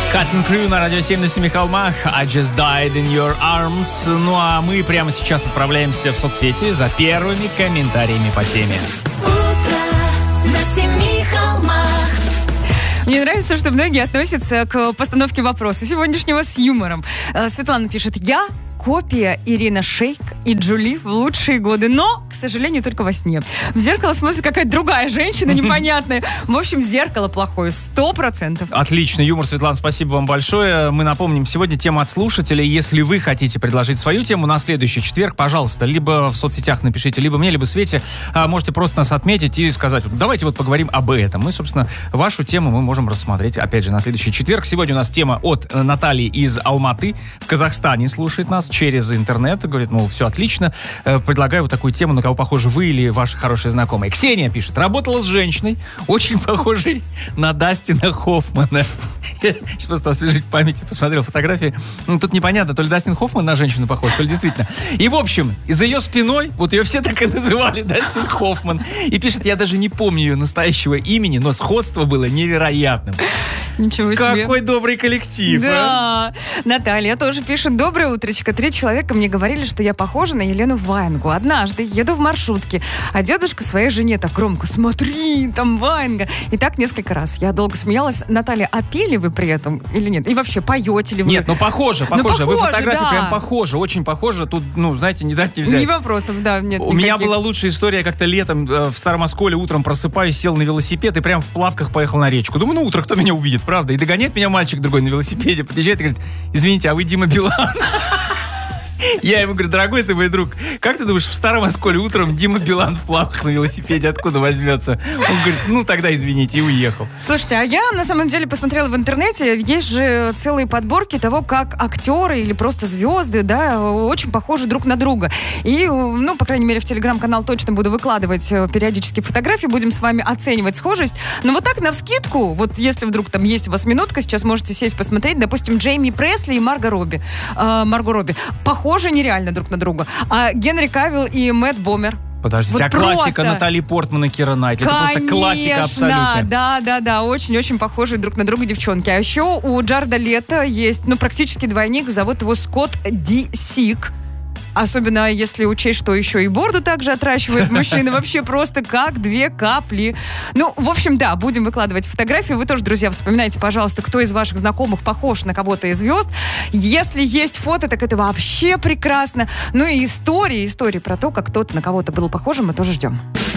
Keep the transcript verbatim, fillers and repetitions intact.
Cutting Crew на радио семь на семи холмах. I just died in your arms. Ну а мы прямо сейчас отправляемся в соцсети за первыми комментариями по теме. Утро на семи холмах. Мне нравится, что многие относятся к постановке вопроса сегодняшнего с юмором. Светлана пишет: я копия Ирина Шейк и Джули в лучшие годы, но, к сожалению, только во сне. В зеркало смотрит какая-то другая женщина непонятная. В общем, зеркало плохое, сто процентов. Отличный юмор, Светлана, спасибо вам большое. Мы напомним, сегодня тема от слушателей. Если вы хотите предложить свою тему на следующий четверг, пожалуйста, либо в соцсетях напишите, либо мне, либо Свете. Можете просто нас отметить и сказать: давайте вот поговорим об этом. Мы, собственно, вашу тему мы можем рассмотреть, опять же, на следующий четверг. Сегодня у нас тема от Натальи из Алматы. В Казахстане слушает нас через интернет. Говорит, мол, все отлично. Предлагаю вот такую тему, на кого похожи вы или ваши хорошие знакомые. Ксения пишет: работала с женщиной, очень похожей на Дастина Хоффмана. Я сейчас просто освежить в памяти, посмотрел фотографии. Ну, тут непонятно, то ли Дастин Хоффман на женщину похож, то ли действительно. И, в общем, за ее спиной, вот ее все так и называли, Дастин Хоффман. И пишет: я даже не помню ее настоящего имени, но сходство было невероятным. Ничего себе. Какой добрый коллектив, да. а? Наталья тоже пишет: доброе утречко. Три человека мне говорили, что я похожа на Елену Ваенгу. Однажды еду в маршрутке, а дедушка своей жене так громко: смотри, там Ваенга. И так несколько раз. Я долго смеялась. Наталья, а пели вы при этом или нет? И вообще, поете ли вы? Нет, ну похоже, похоже. Ну, похоже, вы фотографии да. прям похожи, очень похожи. Тут, ну, знаете, не дать не взять. Не вопросов, да, нет. У никаких. меня была лучшая история, как-то летом э, в Старом Осколе утром просыпаюсь, сел на велосипед и прям в плавках поехал на речку. Думаю, ну утро, кто меня увидит, правда? И догоняет меня мальчик другой на велосипеде, подъезжает и говорит: извините, а вы Дима Билан? Я ему говорю: дорогой ты мой друг, как ты думаешь, в Старом Осколе утром Дима Билан в плавках на велосипеде откуда возьмется? Он говорит: ну тогда извините, и уехал. Слушайте, а я на самом деле посмотрела в интернете, есть же целые подборки того, как актеры или просто звезды, да, очень похожи друг на друга. И, ну, по крайней мере, в телеграм-канал точно буду выкладывать периодически фотографии, будем с вами оценивать схожесть. Но вот так, навскидку, вот если вдруг там есть у вас минутка, сейчас можете сесть посмотреть, допустим, Джейми Пресли и Марго Робби. Э, Марго Робби. Похожи нереально друг на друга. А Генри Кавилл и Мэтт Бомер. Подождите, вот а классика просто... Натали Портман и Кира Найтли? Это Конечно, просто классика абсолютно. Да, да, да, очень-очень похожие друг на друга девчонки. А еще у Джареда Лето есть, ну, практически двойник, зовут его Скотт Ди Сик. Особенно если учесть, что еще и бороду также отращивают мужчины. Вообще просто как две капли. Ну, в общем, да, будем выкладывать фотографии. Вы тоже, друзья, вспоминайте, пожалуйста, кто из ваших знакомых похож на кого-то из звезд. Если есть фото, так это вообще прекрасно. Ну и истории, истории про то, как кто-то на кого-то был похожим, мы тоже ждем.